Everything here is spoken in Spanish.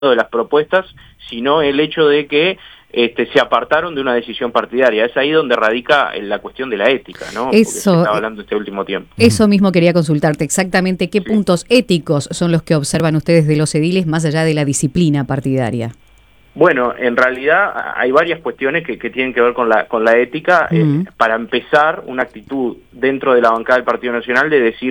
de las propuestas, sino el hecho de que se apartaron de una decisión partidaria. Es ahí donde radica la cuestión de la ética, ¿no? Porque se estaba hablando este último tiempo. Eso mismo quería consultarte, exactamente qué puntos éticos son los que observan ustedes de los ediles más allá de la disciplina partidaria. Bueno, en realidad hay varias cuestiones que tienen que ver con la ética. Para empezar, una actitud dentro de la bancada del Partido Nacional de decir